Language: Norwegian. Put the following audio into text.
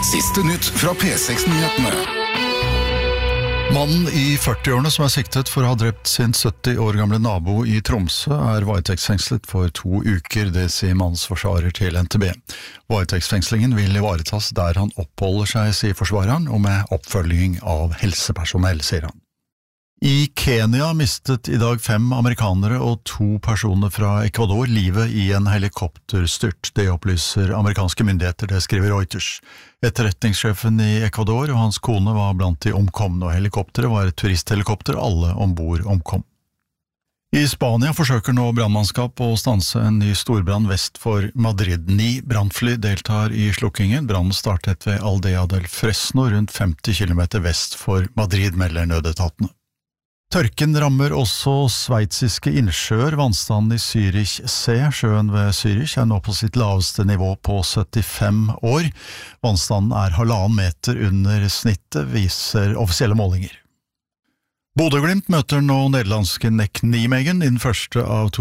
Siste nytt fra P6-nyhetene. Mannen i 40-årene som siktet for å ha drept sin 70 år gamle nabo i Tromsø varetektsfengslet for 2 uker, det sier mannens forsvarer til NTB. Varetektsfengslingen vil ivaretas der han oppholder seg, sier forsvareren, og med oppfølging av helsepersonell, sier han. I Kenya mistet i dag 5 amerikanere og 2 personer fra Ecuador livet i en helikopterstyrt. Det opplyser amerikanske myndigheter, det skriver Reuters. Etterretningssjefen i Ecuador og hans kone var blant de omkomne, og helikopteret var et turisthelikopter, alle ombord omkom. I Spania forsøker nå brannmannskap å stanse en ny storbrann vest for Madrid. 9 brannfly deltar i slukkingen. Brannen startet ved Aldea del Fresno, rundt 50 km vest for Madrid, melder nødetatene. Tørken rammer også sveitsiske innsjøer. Vannstanden i Zürich C, sjøen ved Zürich, nå på sitt laveste nivå på 75 år. Vannstanden 1,5 meter under snittet, viser offisielle målinger. Bodø/Glimt møter nå nederlandske NEC Nijmegen i den første av 2